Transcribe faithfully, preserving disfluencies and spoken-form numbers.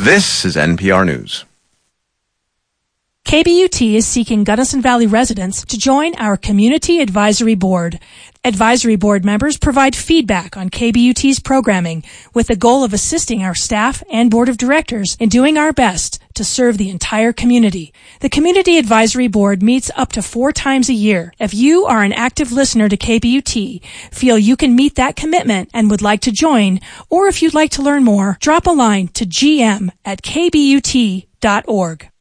This is N P R News. K B U T is seeking Gunnison Valley residents to join our Community Advisory Board. Advisory Board members provide feedback on K B U T's programming with the goal of assisting our staff and Board of Directors in doing our best to serve the entire community. The Community Advisory Board meets up to four times a year. If you are an active listener to K B U T, feel you can meet that commitment and would like to join, or if you'd like to learn more, drop a line to g m at k b u t dot org.